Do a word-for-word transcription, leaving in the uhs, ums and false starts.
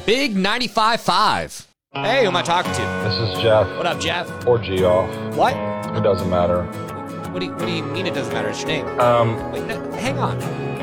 Big ninety-five point five. Hey, who am I talking to? This is Jeff. What up, Jeff? Or Geoff. What? It doesn't matter. What do you, what do you mean it doesn't matter? It's your name. Um, Wait, no, hang on.